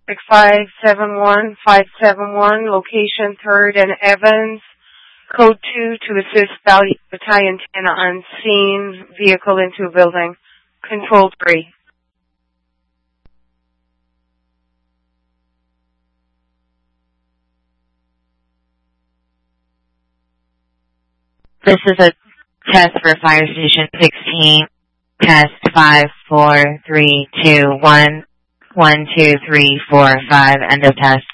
571-571, location 3rd and Evans, code 2 to assist Battalion 10 on scene, vehicle into a building. Control 3. This is a test for Fire Station 16. Test 5, 4, 3, 2, 1, 1, 2, 3, 4, 5. End of test.